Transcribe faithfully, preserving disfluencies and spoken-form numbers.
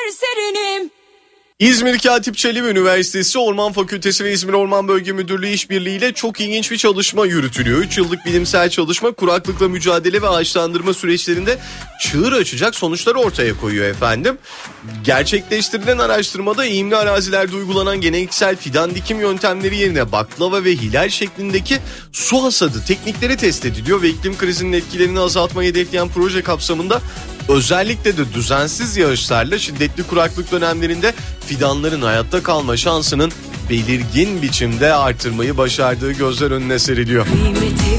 serinim. İzmir Katip Çelebi Üniversitesi Orman Fakültesi ve İzmir Orman Bölge Müdürlüğü işbirliğiyle çok ilginç bir çalışma yürütülüyor. üç yıllık bilimsel çalışma kuraklıkla mücadele ve ağaçlandırma süreçlerinde çığır açacak sonuçları ortaya koyuyor efendim. Gerçekleştirilen araştırmada eğimli arazilerde uygulanan geleneksel fidan dikim yöntemleri yerine baklava ve hilal şeklindeki su hasadı teknikleri test ediliyor ve iklim krizinin etkilerini azaltmayı hedefleyen proje kapsamında özellikle de düzensiz yağışlarla şiddetli kuraklık dönemlerinde fidanların hayatta kalma şansının belirgin biçimde artırmayı başardığı gözler önüne seriliyor.